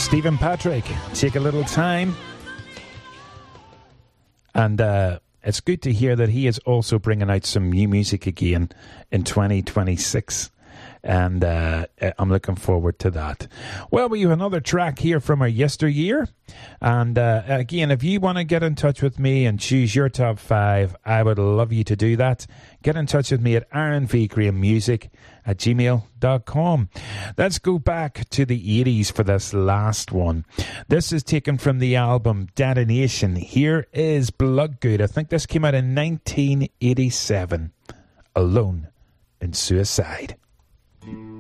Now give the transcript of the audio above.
Stephen Patrick, Take a Little Time. And it's good to hear that he is also bringing out some new music again in 2026. And I'm looking forward to that. Well, we have another track here from our yesteryear. And again, if you want to get in touch with me and choose your top 5, I would love you to do that. Get in touch with me at aaronvgrahammusic@gmail.com. Let's go back to the 80s for this last one. This is taken from the album Detonation. Here is Bloodgood. I think this came out in 1987. Alone in Suicide.